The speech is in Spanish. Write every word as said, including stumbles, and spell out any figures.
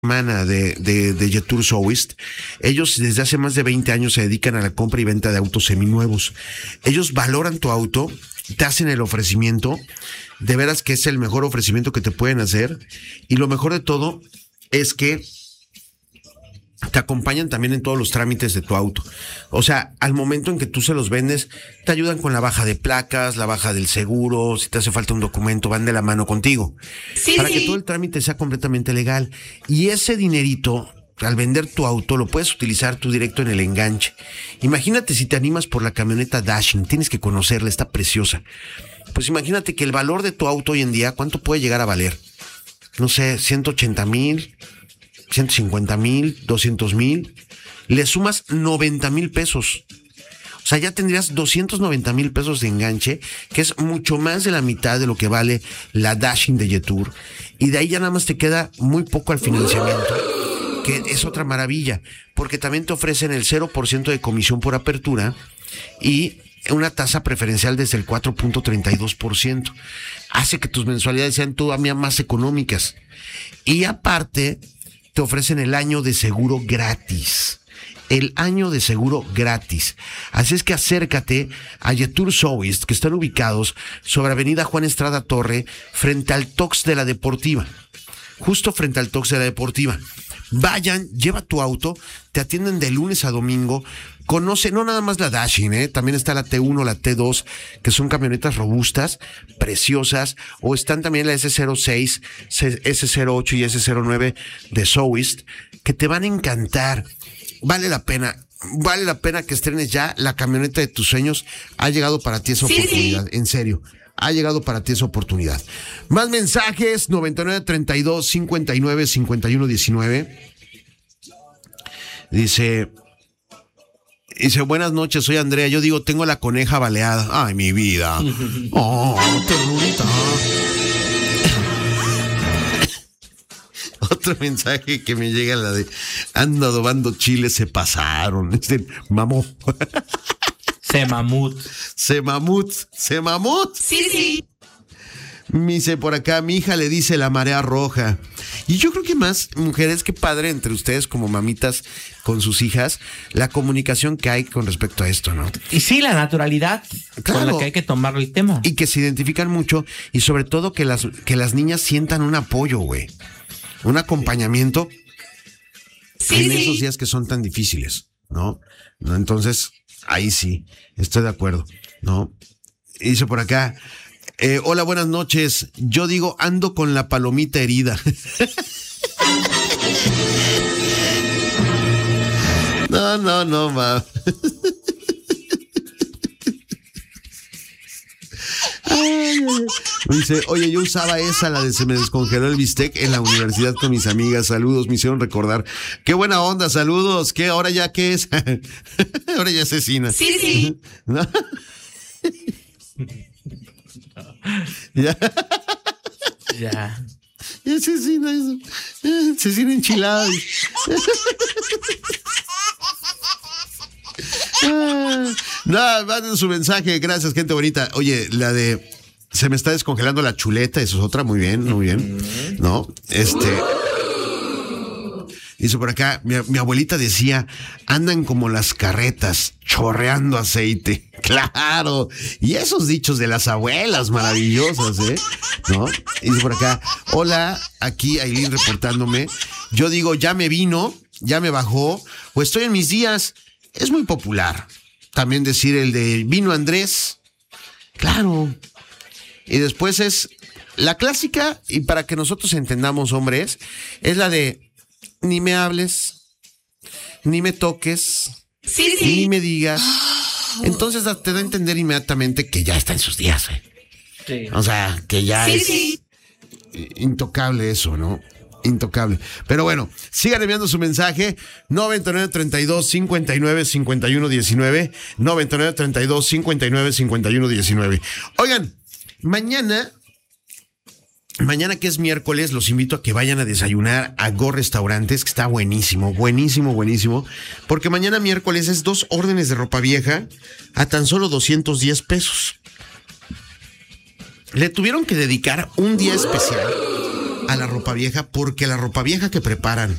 hermana de, de, de Jetour Soest. Ellos desde hace más de veinte años se dedican a la compra y venta de autos seminuevos. Ellos valoran tu auto, te hacen el ofrecimiento, de veras que es el mejor ofrecimiento que te pueden hacer, y lo mejor de todo es que te acompañan también en todos los trámites de tu auto. O sea, al momento en que tú se los vendes, te ayudan con la baja de placas, la baja del seguro, si te hace falta un documento, van de la mano contigo. Sí, para sí. que todo el trámite sea completamente legal. Y ese dinerito, al vender tu auto, lo puedes utilizar tú directo en el enganche. Imagínate si te animas por la camioneta Dashing, tienes que conocerla, está preciosa. Pues imagínate que el valor de tu auto hoy en día, ¿cuánto puede llegar a valer? No sé, ciento ochenta mil... ciento cincuenta mil, doscientos mil, le sumas noventa mil pesos. O sea, ya tendrías doscientos noventa mil pesos de enganche, que es mucho más de la mitad de lo que vale la Dashing de Jetour. Y de ahí ya nada más te queda muy poco al financiamiento, que es otra maravilla, porque también te ofrecen el cero por ciento de comisión por apertura y una tasa preferencial desde el cuatro punto treinta y dos por ciento. Hace que tus mensualidades sean todavía más económicas. Y aparte, te ofrecen el año de seguro gratis. El año de seguro gratis. Así es que acércate a Jetour Soest, que están ubicados sobre Avenida Juan Estrada Torre, frente al Tox de la Deportiva. Justo frente al Tox de la Deportiva. Vayan, lleva tu auto, te atienden de lunes a domingo. Conoce, no nada más la Dashing, ¿eh? También está la T uno, la T dos, que son camionetas robustas, preciosas, o están también la S cero seis, S cero ocho y S cero nueve de Soest, que te van a encantar. Vale la pena, vale la pena que estrenes ya la camioneta de tus sueños. Ha llegado para ti esa Sí, oportunidad, sí. en serio. Ha llegado para ti esa oportunidad. Más mensajes, noventa y nueve, treinta y dos, cincuenta y nueve, cincuenta y uno, diecinueve. Dice... Dice, buenas noches, soy Andrea. Yo digo, tengo la coneja baleada. Ay, mi vida. Oh, ternurita. Otro mensaje que me llega, la de, ando adobando chile, se pasaron. Este, mamó. Se mamut. Se mamut, se mamut. Sí, sí. Me dice por acá, mi hija le dice la marea roja. Y yo creo que más, mujeres, que padre entre ustedes como mamitas con sus hijas, la comunicación que hay con respecto a esto, ¿no? Y sí, la naturalidad Claro. con la que hay que tomar el tema. Y que se identifican mucho, y sobre todo que las, que las niñas sientan un apoyo, güey. Un acompañamiento Sí, en sí. esos días que son tan difíciles, ¿no? ¿No? Entonces, ahí sí, estoy de acuerdo, ¿no? Y dice por acá, eh, hola, buenas noches. Yo digo, ando con la palomita herida. No, no, no, ma. Dice, oye, yo usaba esa, la de se me descongeló el bistec en la universidad con mis amigas. Saludos, me hicieron recordar. Qué buena onda, saludos. ¿Qué? ¿Ahora ya qué es? Ahora ya asesina. Sí, sí. ¿No? Ya. Ya. Ya asesina eso. Asesina enchilada. Ah, no, manden su mensaje. Gracias, gente bonita. Oye, la de se me está descongelando la chuleta, eso es otra, muy bien, muy bien. No, este. Dice por acá, mi, mi abuelita decía, andan como las carretas, chorreando aceite. Claro. Y esos dichos de las abuelas maravillosas, ¿eh? ¿No? Dice por acá, hola, aquí Ailín reportándome. Yo digo, ya me vino, ya me bajó, o estoy en mis días. Es muy popular también decir el de vino Andrés. Claro. Y después es la clásica, y para que nosotros entendamos, hombres, es la de ni me hables, ni me toques, Sí, ni sí. me digas. Entonces te da a entender inmediatamente que ya está en sus días, ¿eh? Sí. O sea, que ya Sí, es sí. intocable eso, ¿no? Intocable. Pero bueno, sigan enviando su mensaje. noventa y nueve, treinta y dos, cincuenta y nueve, cincuenta y uno, diecinueve. noventa y nueve, treinta y dos, cincuenta y nueve, cincuenta y uno, diecinueve. Oigan, mañana, mañana que es miércoles, los invito a que vayan a desayunar a Go Restaurantes, que está buenísimo, buenísimo, buenísimo. Porque mañana miércoles es dos órdenes de ropa vieja a tan solo doscientos diez pesos. Le tuvieron que dedicar un día especial a la ropa vieja, porque la ropa vieja que preparan